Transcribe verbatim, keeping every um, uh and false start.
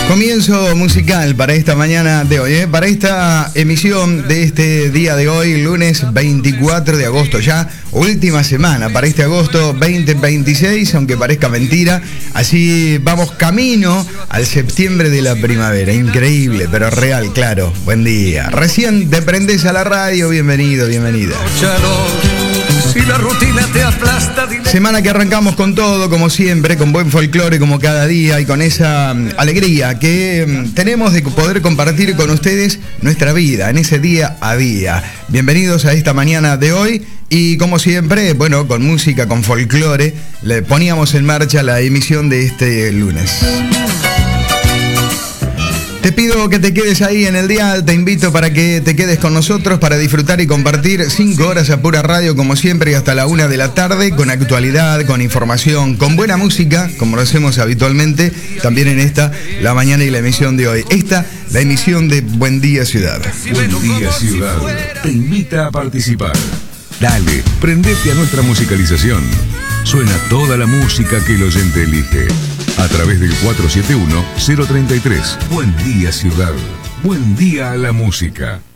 Comienzo musical para esta mañana de hoy, ¿eh? Para esta emisión de este día de hoy, lunes veinticuatro de agosto, ya última semana para este agosto veinte veintiséis, aunque parezca mentira. Así vamos camino al septiembre de la primavera, increíble, pero real, claro. Buen día. Recién te prendés a la radio, bienvenido, bienvenida. Si la rutina te aplasta, dile... Semana que arrancamos con todo, como siempre, con buen folclore como cada día y con esa um, alegría que um, tenemos de poder compartir con ustedes nuestra vida en ese día a día. Bienvenidos a esta mañana de hoy y como siempre, bueno, con música, con folclore, le poníamos en marcha la emisión de este lunes. Te pido que te quedes ahí en el dial, te invito para que te quedes con nosotros para disfrutar y compartir cinco horas a pura radio como siempre y hasta la una de la tarde con actualidad, con información, con buena música, como lo hacemos habitualmente, también en esta, la mañana y la emisión de hoy. Esta, la emisión de Buen Día Ciudad. Buen Día Ciudad te invita a participar. Dale, prendete a nuestra musicalización. Suena toda la música que el oyente elige. A través del cuatro siete uno, cero tres tres. Buen Día Ciudad. Buen día a la música.